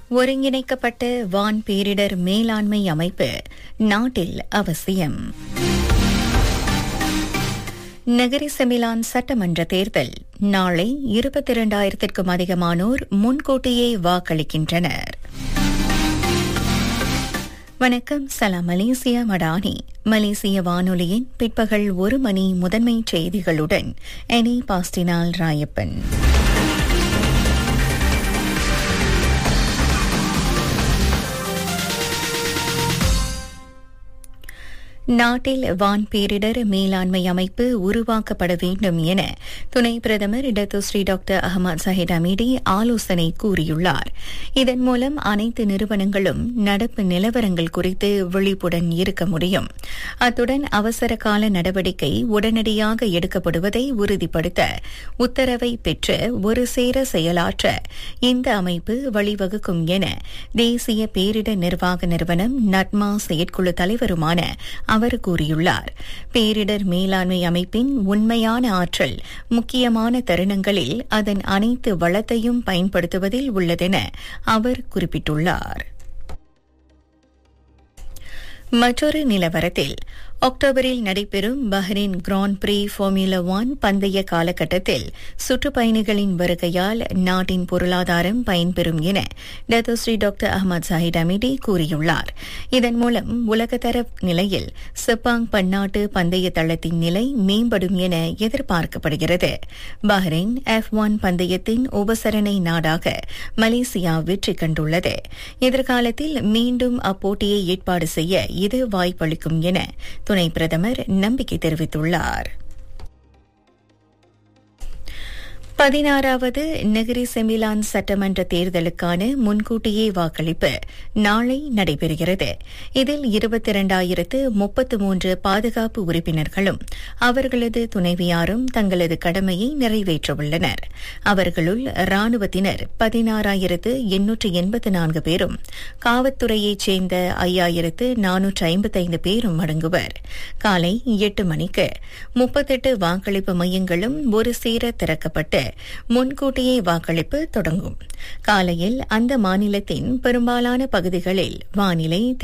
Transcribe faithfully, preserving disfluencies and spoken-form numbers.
ஒருங்கிணைக்கப்பட்ட வான் பேரிடர் மேலாண்மை அமைப்பு நாட்டில் அவசியம். நகரி செமிலான் சட்டமன்ற தேர்தல் நாளை இருபத்தி இரண்டாயிரத்திற்கும் அதிகமானோர் முன்கூட்டியே வாக்களிக்கின்றனர். வணக்கம், சலாம் மலேசியா மடானி. மலேசிய வானொலியின் பிற்பகல் ஒரு மணி முதன்மை செய்திகளுடன் எனி பாஸ்டினால் ராயப்பன். நாட்டில் வான் பேரிடர் மேலாண்மை அமைப்பு உருவாக்கப்பட வேண்டும் என துணை பிரதமர் டத்தோஸ்ரீ டாக்டர் அஹமத் சஹிட் அமீடி ஆலோசனை கூறியுள்ளார். இதன் மூலம் அனைத்து நிறுவனங்களும் நடப்பு நிலவரங்கள் குறித்து விழிப்புடன் இருக்க முடியும். அத்துடன் அவசர கால நடவடிக்கை உடனடியாக எடுக்கப்படுவதை உறுதிப்படுத்த உத்தரவை பெற்று ஒரு சேர செயலாற்ற இந்த அமைப்பு வழிவகுக்கும் என தேசிய பேரிடர் நிர்வாக நிறுவனம் நட்மா செயற்குழு தலைவருமான அவர் கூறியுள்ளார். பேரிடர் மேலாண்மை அமைப்பின் உண்மையான ஆற்றல் முக்கியமான தருணங்களில் அதன் அனைத்து வளத்தையும் பயன்படுத்துவதில் உள்ளதென அவர் குறிப்பிட்டுள்ளார். மற்றொரு நிலவரத்தில் அக்டோபரில் நடைபெறும் Bahrain grand free formula one பந்தய காலகட்டத்தில் சுற்றுப்பயணிகளின் வருகையால் நாட்டின் பொருளாதாரம் பயன்பெறும் என டத்தோஸ்ரீ டாக்டர் அஹமத் சஹிட் அமீடி கூறியுள்ளார். இதன் மூலம் உலகத்தர நிலையில் செப்பாங் பன்னாட்டு பந்தய தளத்தின் நிலை மேம்படும் என எதிர்பார்க்கப்படுகிறது. பஹ்ரைன் எஃப் ஒன் பந்தயத்தின் உபசரணை நாடாக மலேசியா வெற்றி கண்டுள்ளது. எதிர்காலத்தில் மீண்டும் அப்போட்டியை ஏற்பாடு செய்ய இது வாய்ப்பளிக்கும் என துணை பிரதமர் நம்பிக்கை தெரிவித்துள்ளார். பதினாறாவது நகரி செமிலான் சட்டமன்ற தேர்தலுக்கான முன்கூட்டியே வாக்களிப்பு நாளை நடைபெறுகிறது. இதில் இருபத்தி இரண்டாயிரத்து முப்பத்து மூன்று பாதுகாப்பு உறுப்பினர்களும் அவர்களது துணைவியாரும் தங்களது கடமையை நிறைவேற்றவுள்ளனர். அவர்களுள் ராணுவத்தினர் பதினாறாயிரத்து எண்ணூற்று எண்பத்து நான்கு பேரும் காவல்துறையைச் சேர்ந்த ஐயாயிரத்து நானூற்று ஐம்பத்தைந்து பேரும் அடங்குவர். காலை எட்டு மணிக்கு முப்பத்தெட்டு வாக்களிப்பு மையங்களும் ஒரு சேர திறக்கப்பட்டு முன்கூட்டியே வாக்களிப்பு தொடங்கும். காலையில் அந்த மாநிலத்தின் பெரும்பாலான பகுதிகளில் வானிலை